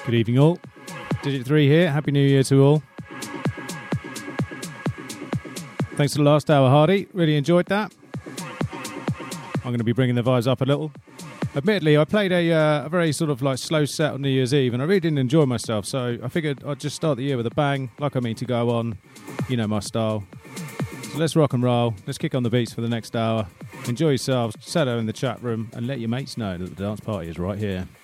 Good evening all. Digit 3 here. Happy New Year to all. Thanks for the last hour, Hardy. Really enjoyed that. I'm going to be bringing the vibes up a little. Admittedly, I played a very sort of like slow set on New Year's Eve and I really didn't enjoy myself, so I figured I'd just start the year with a bang, like I mean to go on. You know my style. So let's rock and roll. Let's kick on the beats for the next hour. Enjoy yourselves, settle in the chat room and let your mates know that the dance party is right here.